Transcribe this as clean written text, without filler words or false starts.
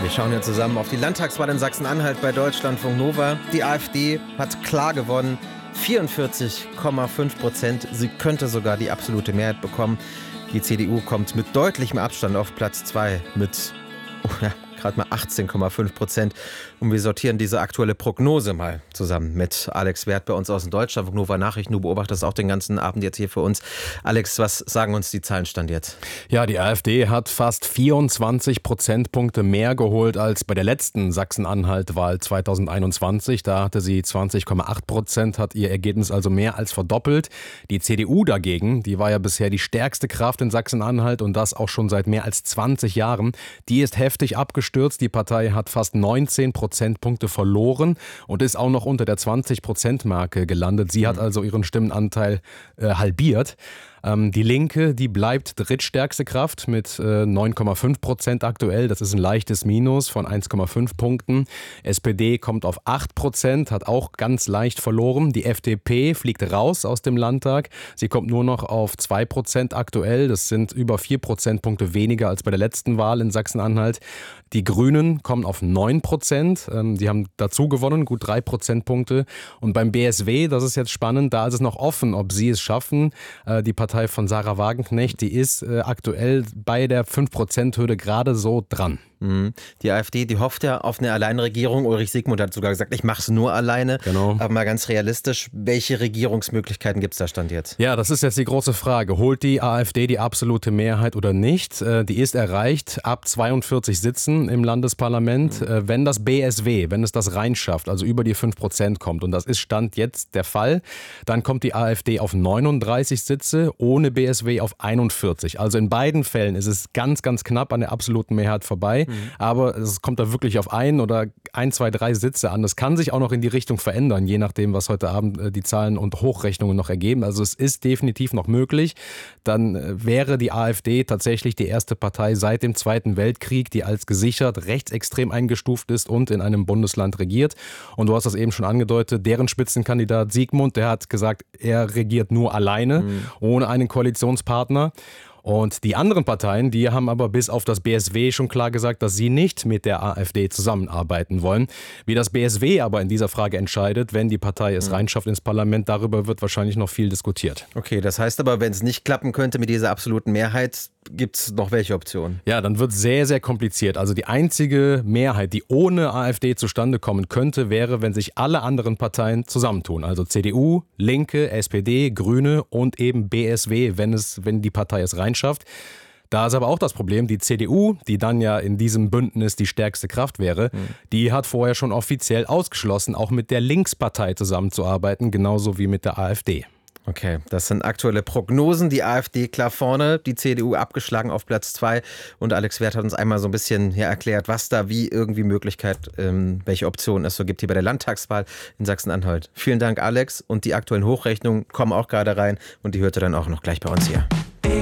Wir schauen hier zusammen auf die Landtagswahl in Sachsen-Anhalt bei Deutschlandfunk Nova. Die AfD hat klar gewonnen, 44,5%. Sie könnte sogar die absolute Mehrheit bekommen. Die CDU kommt mit deutlichem Abstand auf Platz 2 mit gerade mal 18,5%. Und wir sortieren diese aktuelle Prognose mal zusammen mit Alex Werth bei uns aus dem Deutschlandfunk Nova Nachrichten. Du beobachtest auch den ganzen Abend jetzt hier für uns. Alex, was sagen uns die Zahlenstand jetzt? Ja, die AfD hat fast 24 Prozentpunkte mehr geholt als bei der letzten Sachsen-Anhalt-Wahl 2021. Da hatte sie 20,8%, hat ihr Ergebnis also mehr als verdoppelt. Die CDU dagegen, die war ja bisher die stärkste Kraft in Sachsen-Anhalt und das auch schon seit mehr als 20 Jahren. Die ist heftig abgestürzt. Die Partei hat fast 19 Prozentpunkte verloren und ist auch noch unter der 20%-Marke gelandet. Sie hat also ihren Stimmenanteil halbiert. Die Linke, die bleibt drittstärkste Kraft mit 9,5% aktuell. Das ist ein leichtes Minus von 1,5 Punkten. SPD kommt auf 8%, hat auch ganz leicht verloren. Die FDP fliegt raus aus dem Landtag. Sie kommt nur noch auf 2% aktuell. Das sind über 4 Prozentpunkte weniger als bei der letzten Wahl in Sachsen-Anhalt. Die Grünen kommen auf 9%. Die haben dazu gewonnen, gut 3 Prozentpunkte. Und beim BSW, das ist jetzt spannend, da ist es noch offen, ob sie es schaffen. Die Partei von Sarah Wagenknecht, die ist aktuell bei der 5%-Hürde gerade so dran. Die AfD, die hofft ja auf eine Alleinregierung. Ulrich Siegmund hat sogar gesagt, ich mache es nur alleine. Genau. Aber mal ganz realistisch, welche Regierungsmöglichkeiten gibt es da Stand jetzt? Ja, das ist jetzt die große Frage. Holt die AfD die absolute Mehrheit oder nicht? Die ist erreicht ab 42 Sitzen im Landesparlament. Wenn das BSW, wenn es das reinschafft, also über die 5% kommt, und das ist Stand jetzt der Fall, dann kommt die AfD auf 39 Sitze, ohne BSW auf 41. Also in beiden Fällen ist es ganz, ganz knapp an der absoluten Mehrheit vorbei. Aber es kommt da wirklich auf 1 oder 1, 2, 3 Sitze an. Das kann sich auch noch in die Richtung verändern, je nachdem, was heute Abend die Zahlen und Hochrechnungen noch ergeben. Also es ist definitiv noch möglich. Dann wäre die AfD tatsächlich die erste Partei seit dem Zweiten Weltkrieg, die als gesichert rechtsextrem eingestuft ist und in einem Bundesland regiert. Und du hast das eben schon angedeutet, deren Spitzenkandidat Siegmund, der hat gesagt, er regiert nur alleine, ohne einen Koalitionspartner. Und die anderen Parteien, die haben aber bis auf das BSW schon klar gesagt, dass sie nicht mit der AfD zusammenarbeiten wollen. Wie das BSW aber in dieser Frage entscheidet, wenn die Partei es reinschafft ins Parlament, darüber wird wahrscheinlich noch viel diskutiert. Okay, das heißt aber, wenn es nicht klappen könnte mit dieser absoluten Mehrheit, gibt es noch welche Optionen? Ja, dann wird es sehr, sehr kompliziert. Also die einzige Mehrheit, die ohne AfD zustande kommen könnte, wäre, wenn sich alle anderen Parteien zusammentun. Also CDU, Linke, SPD, Grüne und eben BSW, wenn die Partei es reinschafft. Da ist aber auch das Problem, die CDU, die dann ja in diesem Bündnis die stärkste Kraft wäre, die hat vorher schon offiziell ausgeschlossen, auch mit der Linkspartei zusammenzuarbeiten, genauso wie mit der AfD. Okay, das sind aktuelle Prognosen. Die AfD klar vorne, die CDU abgeschlagen auf Platz 2. Und Alex Werth hat uns einmal so ein bisschen erklärt, was da wie irgendwie Möglichkeit, welche Optionen es so gibt hier bei der Landtagswahl in Sachsen-Anhalt. Vielen Dank, Alex. Und die aktuellen Hochrechnungen kommen auch gerade rein und die hört ihr dann auch noch gleich bei uns hier.